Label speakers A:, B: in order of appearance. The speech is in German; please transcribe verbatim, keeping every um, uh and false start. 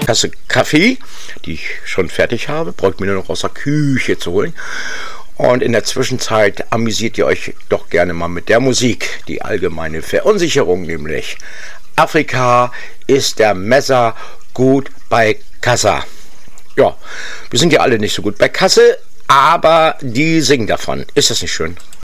A: Tasse Kaffee, die ich schon fertig habe, braucht mir nur noch aus der Küche zu holen. Und in der Zwischenzeit amüsiert ihr euch doch gerne mal mit der Musik. Die allgemeine Verunsicherung nämlich. Afrika ist der Messer gut bei Kassa. Ja, wir sind ja alle nicht so gut bei Kasse, aber die singen davon. Ist das nicht schön?